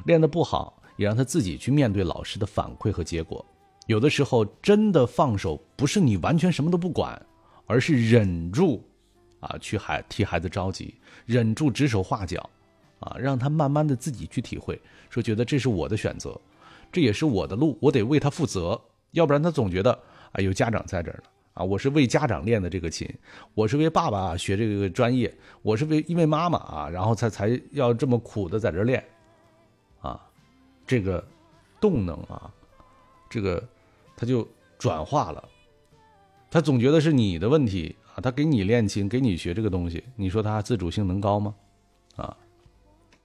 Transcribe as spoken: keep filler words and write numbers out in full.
练得不好，也让他自己去面对老师的反馈和结果。有的时候真的放手，不是你完全什么都不管，而是忍住啊，去孩替孩子着急，忍住指手画脚啊，让他慢慢的自己去体会，说觉得这是我的选择，这也是我的路，我得为他负责，要不然他总觉得啊有家长在这儿呢啊，我是为家长练的这个琴，我是为爸爸、啊、学这个专业，我是为因为妈妈啊，然后才才要这么苦的在这练啊，这个动能啊，这个他就转化了，他总觉得是你的问题啊，他给你练琴，给你学这个东西，你说他自主性能高吗？啊，